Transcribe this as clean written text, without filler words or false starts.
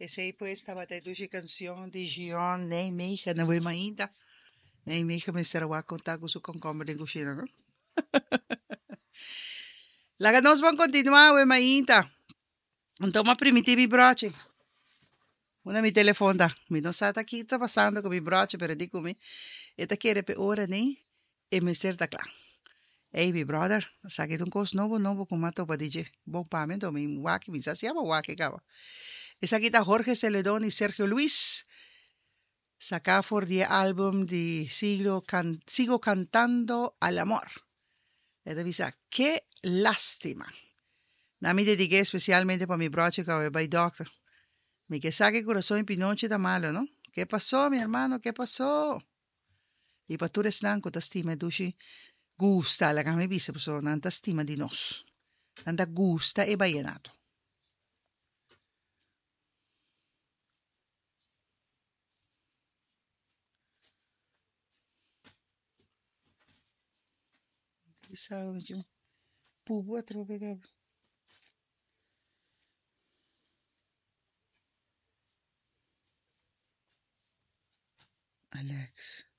Esse aí pues estava até duas canção de Gion, nem meia, não vou ainda. Nem meia me será a contar com o concombre de coxina, não? Lá que nós vamos continuar, we ainda. Então, uma primitiva broche. Una mi telefone da. Mi non sa ta chi sta passando con mi broche per di come. E ta chiede per ora ni. E mi serta clan. Hey, mi brother, sa che un cos novo con mato pa dice. Bon pamento, mi waki, mi sa siamo waki kawa. E sa kita Jorge Celedón y Sergio Luis. Saca for the álbum de Sigo cantando al amor. E te avisa, qué lástima. Na mi dediqué especialmente para mi broche que by doctor. Mi que saque corazón pinoche da malo, ¿no? ¿Qué pasó, mi hermano? ¿Qué pasó? Y para tu resnan ta stima dushi gusta la que me vise, pues nanta stima di nos. Nanta gusta e vallenato. Sabe, yo, pubo a trovega. Alex.